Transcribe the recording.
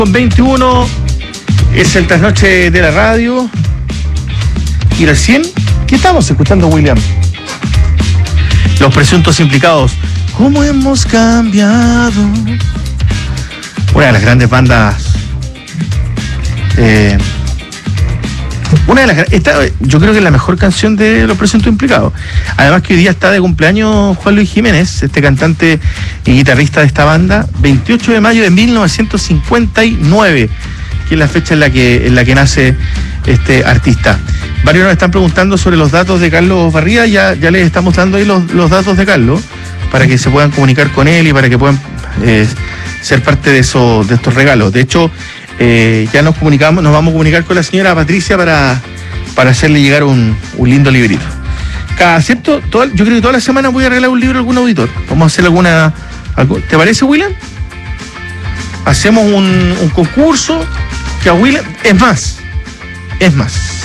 Con 21 es el trasnoche de la radio. Y recién, ¿qué estamos escuchando, William? Los presuntos implicados. ¿Cómo hemos cambiado? Una de las grandes bandas. Yo creo que es la mejor canción de Los Presuntos Implicados. Además que hoy día está de cumpleaños Juan Luis Jiménez, este cantante y guitarrista de esta banda, 28 de mayo de 1959, que es la fecha en la que nace este artista. Varios nos están preguntando sobre los datos de Carlos Barría. Ya les estamos dando ahí los datos de Carlos para que se puedan comunicar con él y para que puedan ser parte de estos regalos. De hecho, ya nos vamos a comunicar con la señora Patricia para hacerle llegar un lindo librito. Yo creo que toda la semana voy a regalar un libro a algún auditor. Vamos a hacer ¿te parece, William? Hacemos un concurso que a William, es más,